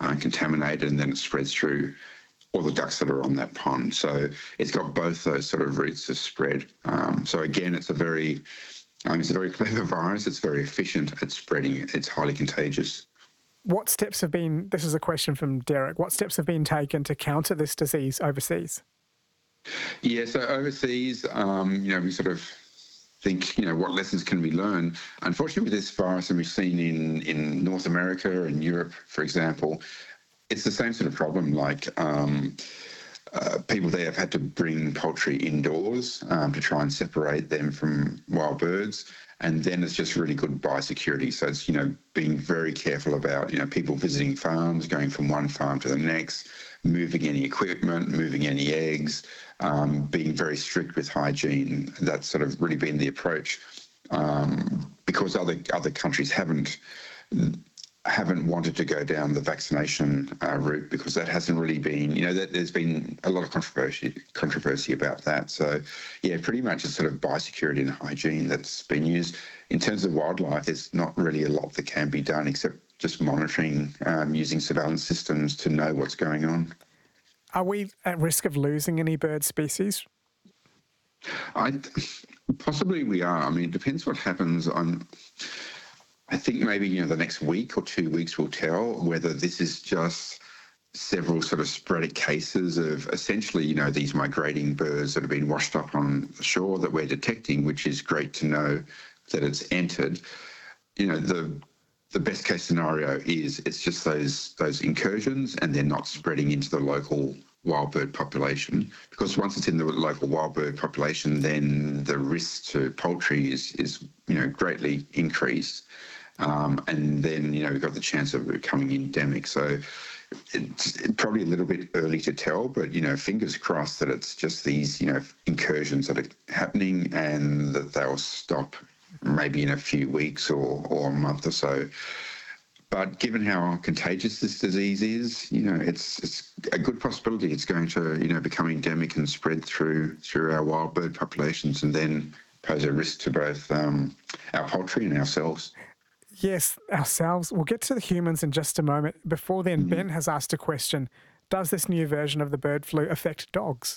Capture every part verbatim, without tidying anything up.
uh, contaminated, and then it spreads through all the ducks that are on that pond. So it's got both those sort of routes of spread. Um, so again, it's a very, um, it's a very clever virus. It's very efficient at spreading. It's highly contagious. What steps have been, this is a question from Derek, what steps have been taken to counter this disease overseas? Yeah, so overseas, um, you know, we sort of think, you know, what lessons can we learn? Unfortunately, with this virus, and we've seen in, in North America and Europe, for example, it's the same sort of problem. Like um, uh, people there have had to bring poultry indoors um, to try and separate them from wild birds. And then it's just really good biosecurity. So it's, you know, being very careful about, you know, people visiting farms, going from one farm to the next, moving any equipment, moving any eggs, um, being very strict with hygiene. That's sort of really been the approach, um, because other other countries haven't haven't wanted to go down the vaccination uh, route, because that hasn't really been, you know, that there's been a lot of controversy controversy about that. So, yeah, pretty much it's sort of biosecurity and hygiene that's been used. In terms of wildlife, there's not really a lot that can be done except just monitoring, um, using surveillance systems to know what's going on. Are we at risk of losing any bird species? I, possibly we are. I mean, it depends what happens on... I think maybe, you know, the next week or two weeks will tell whether this is just several sort of sporadic cases of essentially, you know, these migrating birds that have been washed up on the shore that we're detecting, which is great to know that it's entered. You know, the the best case scenario is it's just those those incursions and they're not spreading into the local wild bird population, because once it's in the local wild bird population, then the risk to poultry is, is you know, greatly increased. Um, and then, you know, we've got the chance of it becoming endemic. So it's probably a little bit early to tell, but, you know, fingers crossed that it's just these, you know, incursions that are happening and that they'll stop maybe in a few weeks or, or a month or so. But given how contagious this disease is, you know, it's it's a good possibility it's going to, you know, become endemic and spread through through our wild bird populations and then pose a risk to both um, our poultry and ourselves. Yes, ourselves. We'll get to the humans in just a moment. Before then, mm-hmm. Ben has asked a question. Does this new version of the bird flu affect dogs?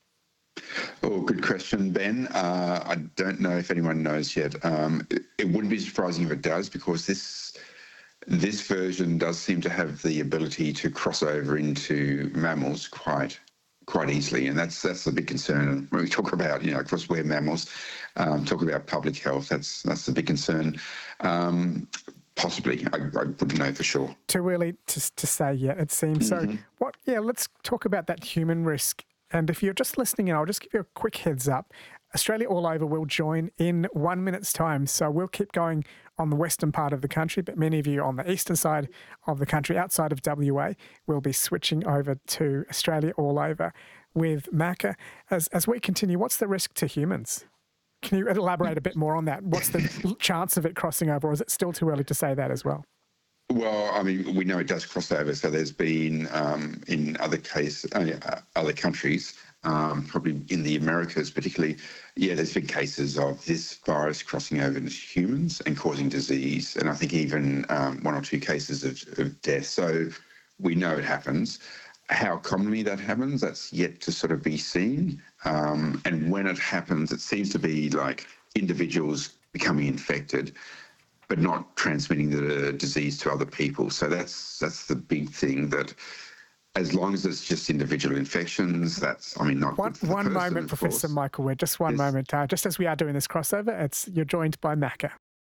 Oh, good question, Ben. Uh, I don't know if anyone knows yet. Um, it, it wouldn't be surprising if it does, because this this version does seem to have the ability to cross over into mammals quite quite easily, and that's that's the big concern. When we talk about, you know, of course, we're mammals, um, talk about public health, that's that's the big concern. Um, possibly, I, I wouldn't know for sure. Too early to, to say yet, it seems. Mm-hmm. So, what? Yeah, let's talk about that human risk. And if you're just listening in, I'll just give you a quick heads up. Australia All Over will join in one minute's time. So we'll keep going on the western part of the country, but many of you on the eastern side of the country, outside of W A, will be switching over to Australia All Over with Macca. As, as we continue, what's the risk to humans? Can you elaborate a bit more on that? What's the chance of it crossing over, or is it still too early to say that as well? Well, I mean, we know it does cross over. So there's been um, in other case, uh, other countries, um, probably in the Americas particularly, yeah, there's been cases of this virus crossing over into humans and causing disease, and I think even um, one or two cases of, of death. So we know it happens. How commonly that happens, that's yet to sort of be seen. Um, and when it happens, it seems to be like individuals becoming infected, but not transmitting the disease to other people. So that's that's the big thing, that as long as it's just individual infections, that's, I mean, not one, good for the one person, moment, Professor Michael Weir, just one yes. moment. Uh, just as we are doing this crossover, it's you're joined by Macca.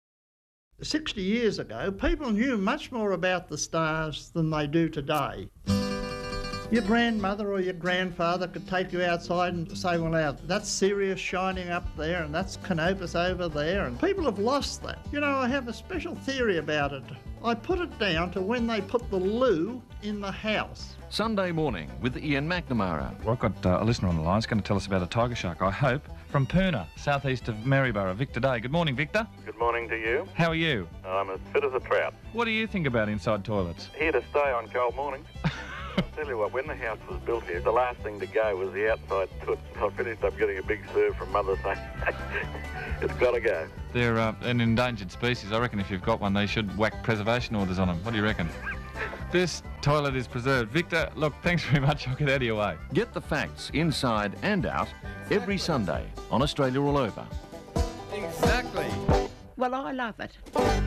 sixty years ago, people knew much more about the stars than they do today. Your grandmother or your grandfather could take you outside and say, well, now, that's Sirius shining up there and that's Canopus over there, and people have lost that. You know, I have a special theory about it. I put it down to when they put the loo in the house. Sunday morning with Ian McNamara. Well, I've got uh, a listener on the line who's going to tell us about a tiger shark, I hope, from Poona, southeast of Maryborough. Victor Day. Good morning, Victor. Good morning to you. How are you? I'm as fit as a trout. What do you think about inside toilets? Here to stay on cold mornings. I'll tell you what, when the house was built here, the last thing to go was the outside toot. I finished up getting a big serve from Mother saying, it's got to go. They're uh, an endangered species. I reckon if you've got one, they should whack preservation orders on them. What do you reckon? this toilet is preserved. Victor, look, thanks very much. I'll get out of your way. Get the facts inside and out every Sunday on Australia All Over. Exactly. Well, I love it.